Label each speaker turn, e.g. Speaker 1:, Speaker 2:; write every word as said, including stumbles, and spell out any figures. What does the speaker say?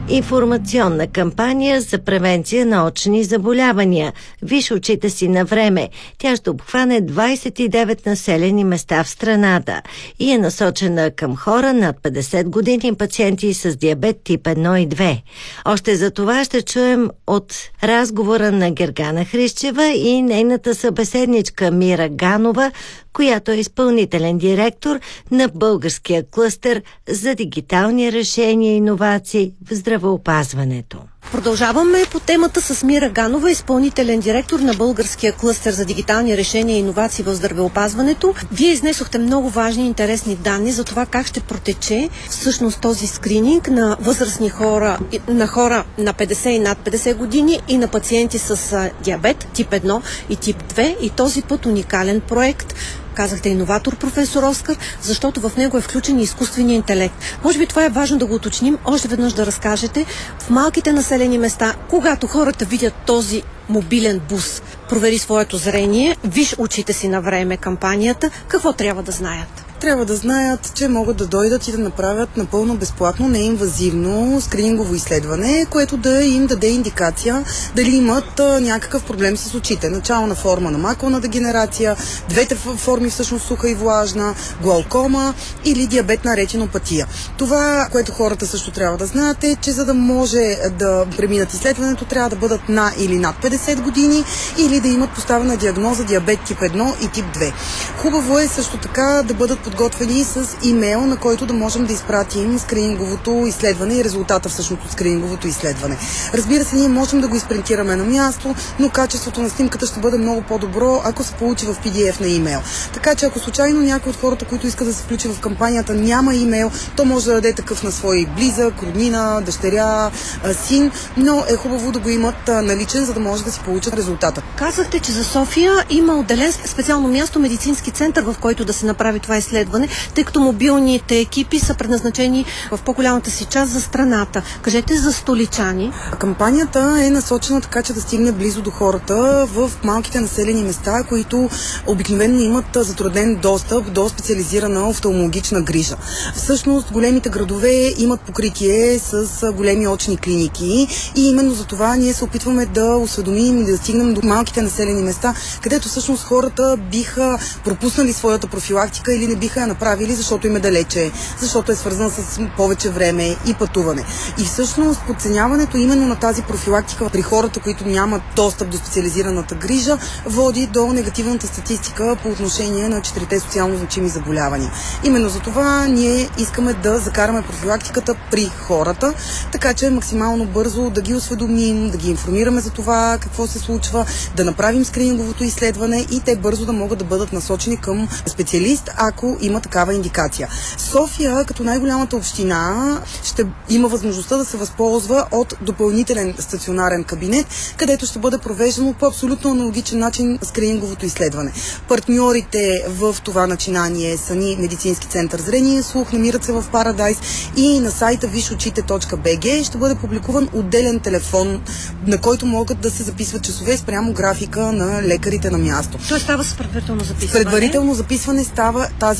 Speaker 1: Информационна кампания за превенция на очни заболявания. Виж очите си на време. Тя ще обхване двадесет и девет населени места в страната и е насочена към хора над петдесет години, пациенти с диабет тип едно и две. Още за това ще чуем от разговора на Гергана Хрищева и нейната събеседничка Мира Ганова, която е изпълнителен директор на Българския клъстер за дигитални решения и иновации в здравеопазването.
Speaker 2: Продължаваме по темата с Мира Ганова, изпълнителен директор на Българския клъстер за дигитални решения и иновации в здравеопазването. Вие изнесохте много важни и интересни данни за това как ще протече всъщност този скрининг на възрастни хора, на хора на петдесет и над петдесет години и на пациенти с диабет тип едно и тип две, и този път уникален проект. Казахте иноватор, професор Оскар, защото в него е включен и изкуственият интелект. Може би това е важно да го уточним, още веднъж да разкажете. В малките населени места, когато хората видят този мобилен бус, провери своето зрение, виж очите си на време кампанията, какво трябва да знаят?
Speaker 3: Трябва да знаят, че могат да дойдат и да направят напълно безплатно, неинвазивно скринингово изследване, което да им даде индикация дали имат а, някакъв проблем с очите. Начална форма на макулна дегенерация, двете форми всъщност суха и влажна, глаукома или диабетна ретинопатия. Това, което хората също трябва да знаят, е, че за да може да преминат изследването, трябва да бъдат на или над петдесет години или да имат поставена диагноза диабет тип едно и тип две. Хубаво е също така да бъдат подготвени с имейл, на който да можем да изпратим скрининговото изследване и резултата всъщност от скрининговото изследване. Разбира се, ние можем да го изпринтираме на място, но качеството на снимката ще бъде много по-добро, ако се получи в пи ди еф на имейл. Така че ако случайно някой от хората, които искат да се включи в кампанията, няма имейл, то може да даде такъв на свой близък, роднина, дъщеря, син, но е хубаво да го имат наличен, за да може да си получат резултата.
Speaker 2: Казахте, че за София има отделен специално място, медицински център, в който да се направи това изследване, тъй като мобилните екипи са предназначени в по-голямата си част за страната. Кажете за столичани.
Speaker 3: Кампанията е насочена така, че да стигне близо до хората в малките населени места, които обикновено имат затруднен достъп до специализирана офталмологична грижа. Всъщност, големите градове имат покритие с големи очни клиники и именно за това ние се опитваме да осведомим и да стигнем до малките населени места, където всъщност хората биха пропуснали своята профилактика или не биха я направили, защото им е далече, защото е свързана с повече време и пътуване. И всъщност подценяването именно на тази профилактика при хората, които нямат достъп до специализираната грижа, води до негативната статистика по отношение на четирите социално значими заболявания. Именно за това ние искаме да закараме профилактиката при хората, така че максимално бързо да ги осведомим, да ги информираме за това какво се случва, да направим скрининговото изследване и те бързо да могат да бъдат насочени към специалист, ако има такава индикация. София, като най-голямата община, ще има възможността да се възползва от допълнителен стационарен кабинет, където ще бъде провеждано по абсолютно аналогичен начин скрининговото изследване. Партньорите в това начинание са ни Медицински център Зрение и слух, намират се в Парадайс, и на сайта виж очите точка би джи ще бъде публикуван отделен телефон, на който могат да се записват часове спрямо графика на лекарите на място.
Speaker 2: Той става с предварително записване.
Speaker 3: Предварително записване става тази